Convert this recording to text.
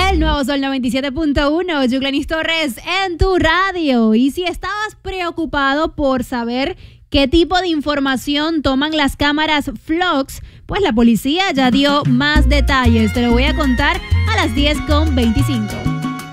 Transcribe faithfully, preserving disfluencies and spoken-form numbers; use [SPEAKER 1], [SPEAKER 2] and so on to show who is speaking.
[SPEAKER 1] El nuevo Sol noventa y siete punto uno, Yuclanis Torres en tu radio. Y si estabas preocupado por saber qué tipo de información toman las cámaras Flox, pues la policía ya dio más detalles. Te lo voy a contar a las diez con veinticinco.